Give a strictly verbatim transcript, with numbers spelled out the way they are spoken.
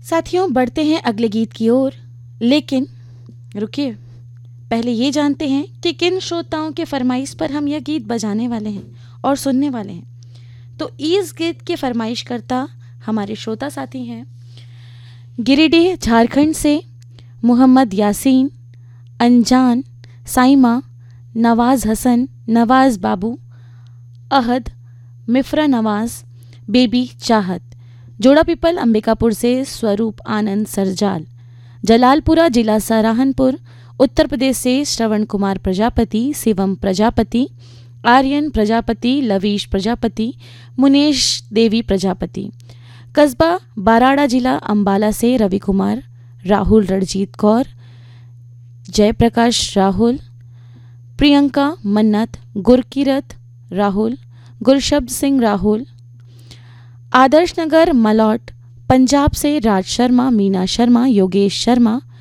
साथियों, बढ़ते हैं अगले गीत की ओर, लेकिन रुकिए, पहले ये जानते हैं कि किन श्रोताओं के फरमाइश पर हम यह गीत बजाने वाले हैं और सुनने वाले हैं। तो इस गीत के फरमाइशकर्ता हमारे श्रोता साथी हैं गिरिडीह झारखंड से मोहम्मद यासीन, अनजान, साइमा, नवाज़ हसन, नवाज़ बाबू, अहद, मिफ्रा नवाज़, बेबी चाहत। जोड़ा पीपल अंबिकापुर से स्वरूप आनंद सरजाल। जलालपुरा जिला सहारनपुर उत्तर प्रदेश से श्रवण कुमार प्रजापति, शिवम प्रजापति, आर्यन प्रजापति, लवीश प्रजापति, मुनेश देवी प्रजापति। कस्बा बाराड़ा जिला अंबाला से रवि कुमार, राहुल रणजीत कौर, जयप्रकाश राहुल, प्रियंका मन्नत, गुरकीरत राहुल, गुरशब्द सिंह राहुल। आदर्श नगर मलौट पंजाब से राज शर्मा, मीना शर्मा, योगेश शर्मा,